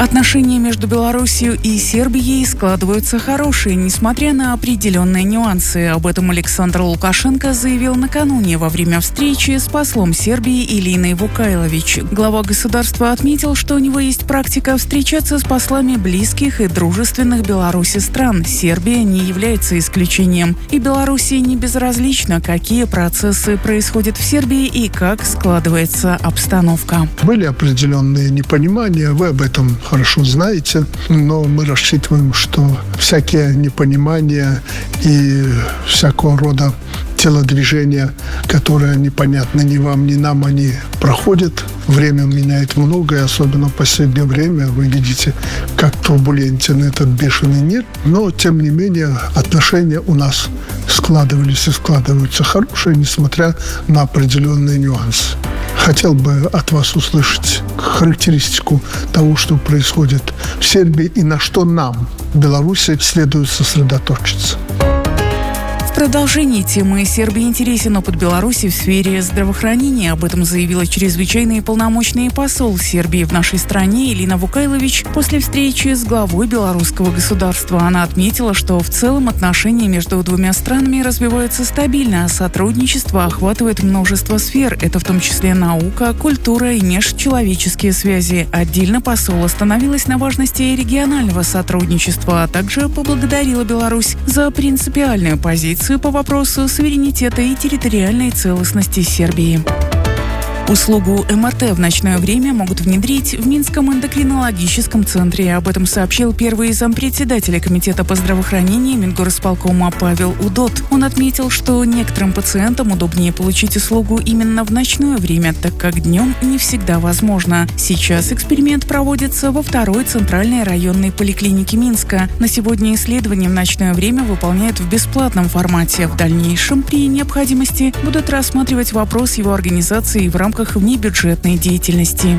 Отношения между Белоруссией и Сербией складываются хорошие, несмотря на определенные нюансы. Об этом Александр Лукашенко заявил накануне во время встречи с послом Сербии Илиной Вукайлович. Глава государства отметил, что у него есть практика встречаться с послами близких и дружественных Беларуси стран. Сербия не является исключением. И Белоруссии не безразлично, какие процессы происходят в Сербии и как складывается обстановка. Были определенные непонимания, вы об этом хорошо знаете, но мы рассчитываем, что всякие непонимания и всякого рода телодвижения, которые непонятны ни вам, ни нам, они проходят. Время меняет многое, особенно в последнее время. Вы видите, как турбулентен этот бешеный мир. Но, тем не менее, отношения у нас складывались и складываются хорошие, несмотря на определенные нюансы. Хотел бы от вас услышать характеристику того, что происходит в Сербии и на что нам, в Беларуси, следует сосредоточиться. В продолжении темы Сербии интересен опыт Беларуси в сфере здравоохранения. Об этом заявила чрезвычайный и полномочный посол Сербии в нашей стране Илина Вукайлович после встречи с главой белорусского государства. Она отметила, что в целом отношения между двумя странами развиваются стабильно, а сотрудничество охватывает множество сфер. Это в том числе наука, культура и межчеловеческие связи. Отдельно посол остановилась на важности регионального сотрудничества, а также поблагодарила Беларусь за принципиальную позицию по вопросу суверенитета и территориальной целостности Сербии. Услугу МРТ в ночное время могут внедрить в Минском эндокринологическом центре. Об этом сообщил первый зампредседателя Комитета по здравоохранению Мингорисполкома Павел Удот. Он отметил, что некоторым пациентам удобнее получить услугу именно в ночное время, так как днем не всегда возможно. Сейчас эксперимент проводится во второй центральной районной поликлинике Минска. На сегодня исследования в ночное время выполняют в бесплатном формате. В дальнейшем, при необходимости, будут рассматривать вопрос его организации в рамках внебюджетной деятельности.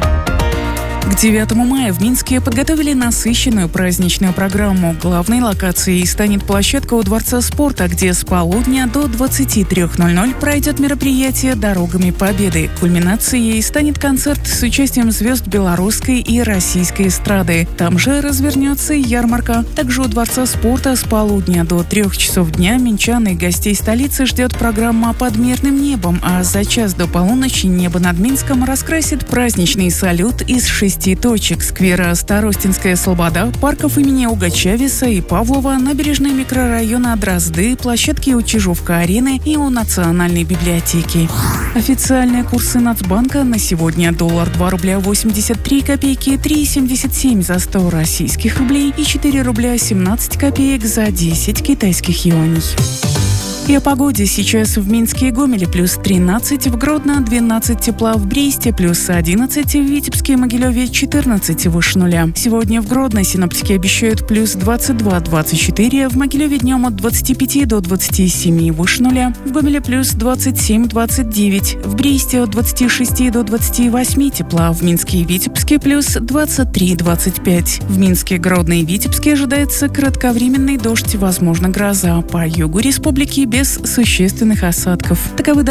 К 9 мая в Минске подготовили насыщенную праздничную программу. Главной локацией станет площадка у Дворца спорта, где с полудня до 23:00 пройдет мероприятие «Дорогами Победы». Кульминацией станет концерт с участием звезд белорусской и российской эстрады. Там же развернется и ярмарка. Также у Дворца спорта с полудня до 3 часов дня минчан и гостей столицы ждет программа «Под мирным небом», а за час до полуночи небо над Минском раскрасит праздничный салют из 6 точек: сквера Старостинская Слобода, парков имени Угачависа и Павлова, набережной микрорайона Дрозды, площадки у Чижовка-арены и у Национальной библиотеки. Официальные курсы Нацбанка на сегодня: доллар 2 рубля 83 копейки, 3,77 за 100 российских рублей и 4 рубля 17 копеек за 10 китайских юаней. И о погоде. Сейчас в Минске и Гомеле плюс 13, в Гродно 12 тепла, в Бресте плюс 11, в Витебске и Могилеве 14 выше нуля. Сегодня в Гродно синоптики обещают плюс 22-24, в Могилеве днем от 25 до 27 выше нуля, в Гомеле плюс 27-29, в Бресте от 26 до 28 тепла, в Минске и Витебске плюс 23-25. В Минске, Гродно и Витебске ожидается кратковременный дождь, возможно гроза. По югу республики без существенных осадков. Таковы